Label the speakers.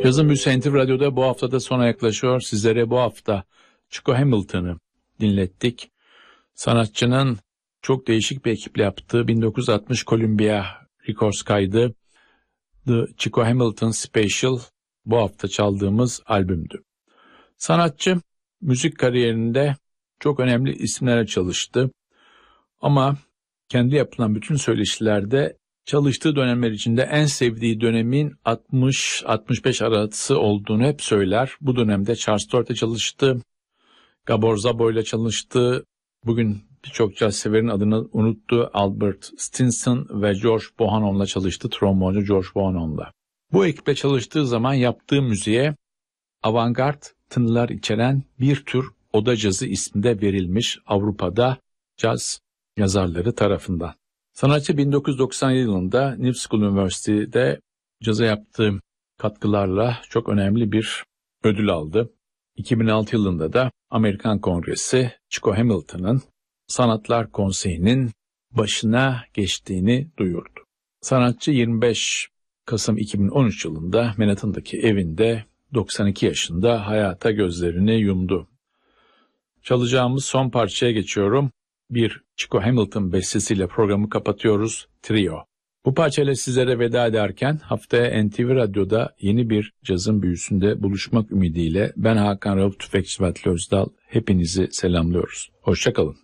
Speaker 1: Cazın Büyüsü NTV Radyo'da bu haftada sona yaklaşıyor. Sizlere bu hafta Chico Hamilton'ı dinlettik. Sanatçının çok değişik bir ekiple yaptığı 1960 Columbia Records kaydı The Chico Hamilton Special bu hafta çaldığımız albümdü. Sanatçı müzik kariyerinde çok önemli isimlere çalıştı. Ama kendi yapılan bütün söyleşilerde çalıştığı dönemler içinde en sevdiği dönemin 60-65 arası olduğunu hep söyler. Bu dönemde Charles Stewart'la çalıştı, Gabor Szabo'yla çalıştı. Bugün birçok caz severin adını unuttu. Albert Stinson ve George Bohannon'la çalıştı, tromboncu George Bohannon'la. Bu ekiple çalıştığı zaman yaptığı müziğe avantgard tınılar içeren bir tür oda cazı ismi de verilmiş Avrupa'da caz yazarları tarafından. Sanatçı 1997 yılında New School University'de caza yaptığı katkılarla çok önemli bir ödül aldı. 2006 yılında da Amerikan Kongresi Chico Hamilton'ın Sanatlar Konseyi'nin başına geçtiğini duyurdu. Sanatçı 25 Kasım 2013 yılında Manhattan'daki evinde 92 yaşında hayata gözlerini yumdu. Çalacağımız son parçaya geçiyorum. Bir Chico Hamilton bestesiyle programı kapatıyoruz. Trio. Bu parçayla sizlere veda ederken haftaya NTV Radyo'da yeni bir cazın büyüsünde buluşmak ümidiyle ben Hakan Rauf Tüfekçi ve Atli Özdal hepinizi selamlıyoruz. Hoşça kalın.